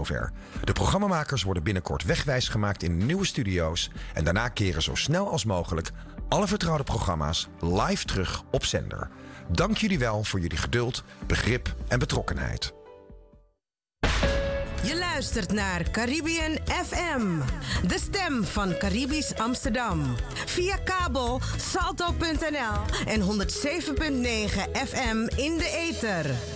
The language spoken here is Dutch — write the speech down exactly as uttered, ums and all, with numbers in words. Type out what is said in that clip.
zover. De programmamakers worden binnenkort wegwijs gemaakt in nieuwe studio's en daarna keren zo snel als mogelijk alle vertrouwde programma's live terug op zender. Dank jullie wel voor jullie geduld, begrip en betrokkenheid. Je luistert naar Caribbean F M, de stem van Caribisch Amsterdam. Via kabel salto punt n l en honderd zeven komma negen F M in de ether.